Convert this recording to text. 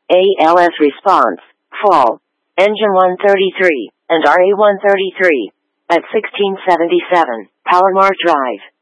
ALS response, fall, engine 133, and RA 133, at 1677, Palomar Drive.